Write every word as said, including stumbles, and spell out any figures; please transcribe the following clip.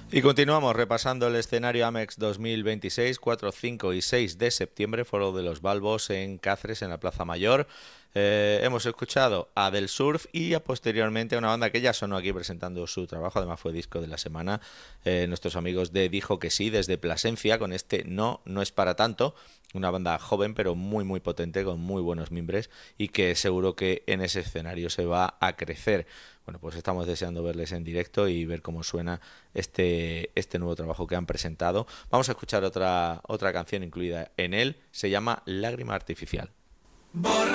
Y continuamos repasando el escenario Amex dos mil veintiséis, cuatro, cinco y seis de septiembre, Foro de los Balbos en Cáceres, en la Plaza Mayor. Eh, hemos escuchado a Del Surf y a posteriormente a una banda que ya sonó aquí presentando su trabajo, además fue disco de la semana, eh, nuestros amigos de Dijo que sí, desde Plasencia, con este No, no es para tanto, una banda joven pero muy muy potente, con muy buenos mimbres y que seguro que en ese escenario se va a crecer. Bueno, pues estamos deseando verles en directo y ver cómo suena este, este nuevo trabajo que han presentado. Vamos a escuchar otra, otra canción incluida en él, se llama Lágrima Artificial. Borra